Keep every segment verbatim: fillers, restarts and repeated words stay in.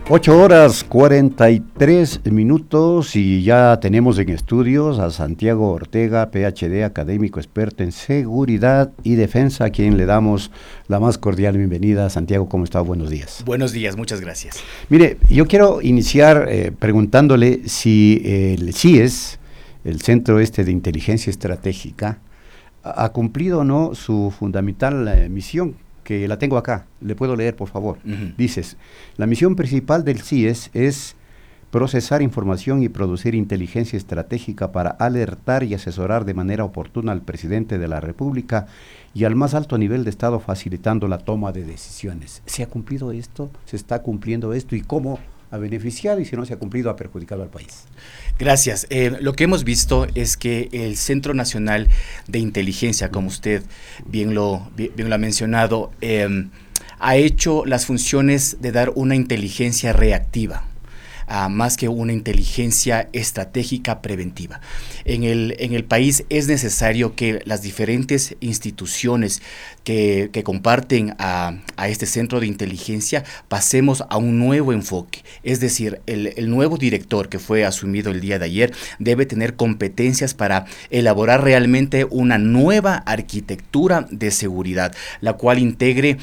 Ocho horas cuarenta y tres minutos y ya tenemos en estudios a Santiago Ortega, P H D, académico experto en seguridad y defensa, a quien le damos la más cordial bienvenida. Santiago, ¿cómo está? Buenos días. Buenos días, muchas gracias. Mire, yo quiero iniciar eh, preguntándole si el C I E S, el Centro Este de Inteligencia Estratégica, ha, ha cumplido o no su fundamental eh, misión, que la tengo acá, le puedo leer por favor. Uh-huh. Dices, la misión principal del C I E S es procesar información y producir inteligencia estratégica para alertar y asesorar de manera oportuna al presidente de la República y al más alto nivel de Estado, facilitando la toma de decisiones. ¿Se ha cumplido esto? ¿Se está cumpliendo esto? ¿Y cómo ha beneficiado? Y si no se ha cumplido, ha perjudicado al país. Gracias. Eh, lo que hemos visto es que el Centro Nacional de Inteligencia, como usted bien lo, bien, bien lo ha mencionado, eh, ha hecho las funciones de dar una inteligencia reactiva, Uh, más que una inteligencia estratégica preventiva. En el, en el país es necesario que las diferentes instituciones que, que comparten a, a este centro de inteligencia pasemos a un nuevo enfoque. Es decir, el, el nuevo director que fue asumido el día de ayer debe tener competencias para elaborar realmente una nueva arquitectura de seguridad, la cual integre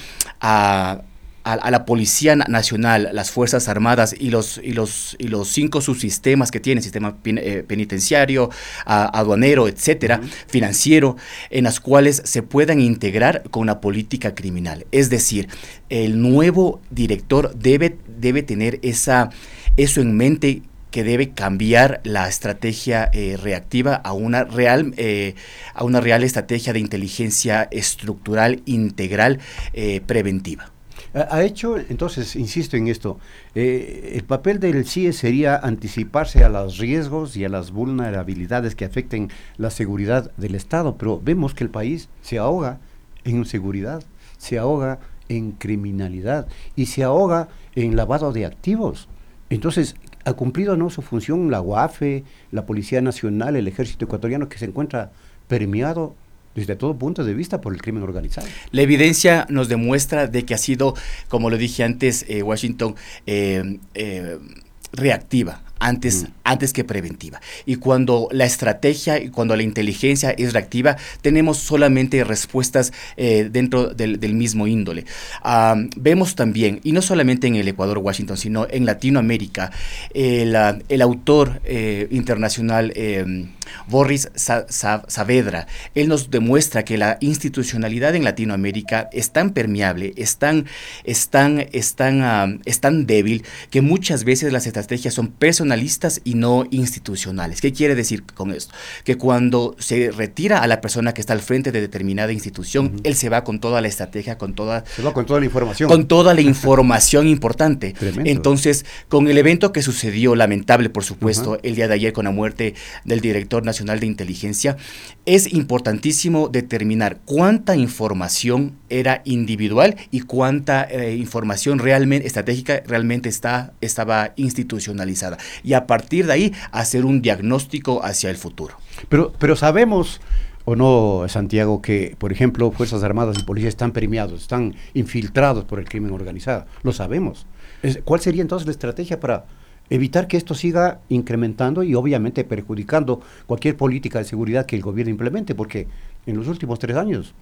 a A, a la Policía Nacional, las Fuerzas Armadas y los, y los, y los cinco subsistemas que tiene, sistema pen, eh, penitenciario, a, aduanero, etcétera, uh-huh. financiero, en las cuales se puedan integrar con la política criminal. Es decir, el nuevo director debe, debe tener esa, eso en mente, que debe cambiar la estrategia eh, reactiva a una real eh, a una real estrategia de inteligencia estructural, integral, eh, preventiva. Ha hecho, entonces, insisto en esto, eh, el papel del C I E S sería anticiparse a los riesgos y a las vulnerabilidades que afecten la seguridad del Estado, pero vemos que el país se ahoga en inseguridad, se ahoga en criminalidad y se ahoga en lavado de activos. Entonces, ¿ha cumplido o no su función la U A F E, la Policía Nacional, el Ejército Ecuatoriano, que se encuentra permeado desde todo punto de vista por el crimen organizado? La evidencia nos demuestra de que ha sido, como lo dije antes, eh, Washington, eh, eh, reactiva. Antes, mm. antes que preventiva. Y cuando la estrategia y cuando la inteligencia es reactiva, tenemos solamente respuestas eh, dentro del, del mismo índole. Um, vemos también, y no solamente en el Ecuador, Washington, sino en Latinoamérica, el, uh, el autor eh, internacional eh, Boris Sa Sa Saavedra, él nos demuestra que la institucionalidad en Latinoamérica es tan permeable, es tan, es tan, es tan, uh, es tan débil, que muchas veces las estrategias son personales y no institucionales. ¿Qué quiere decir con esto? Que cuando se retira a la persona que está al frente de determinada institución, uh-huh. él se va con toda la estrategia, con toda... Se va con toda la información. Con toda la información importante. Tremendo. Entonces, con el evento que sucedió, lamentable por supuesto, uh-huh. el día de ayer con la muerte del director nacional de inteligencia, es importantísimo determinar cuánta información era individual y cuánta eh, información realmente estratégica realmente está, estaba institucionalizada. Y a partir de ahí hacer un diagnóstico hacia el futuro. Pero, pero sabemos, o no, Santiago, que, por ejemplo, Fuerzas Armadas y Policía están permeados, están infiltrados por el crimen organizado. Lo sabemos. Es, ¿Cuál sería entonces la estrategia para evitar que esto siga incrementando y obviamente perjudicando cualquier política de seguridad que el gobierno implemente? Porque en los últimos tres años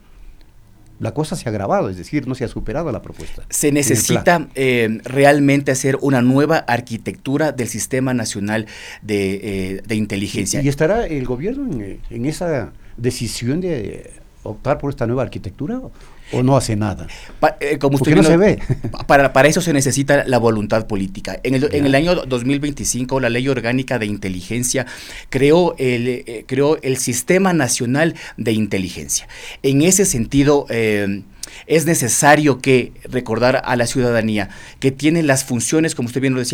la cosa se ha agravado, es decir, no se ha superado la propuesta. Se necesita eh, realmente hacer una nueva arquitectura del Sistema Nacional de, eh, de Inteligencia. ¿Y, y estará el gobierno en, en esa decisión de optar por esta nueva arquitectura o no hace nada? Pa, eh, como usted no lo, se ve. Para, para eso se necesita la voluntad política. En el, en el año dos mil veinticinco, la Ley Orgánica de Inteligencia creó el, eh, creó el Sistema Nacional de Inteligencia. En ese sentido, eh, es necesario que recordar a la ciudadanía que tiene las funciones, como usted bien lo decía,